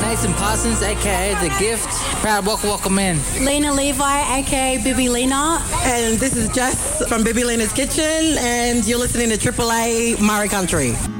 Mason Parsons, aka The Gift. Proud welcome in. Lena Levi, aka Bibi Lena. And this is Jess from Bibi Lena's Kitchen, and you're listening to AAA Murray Country.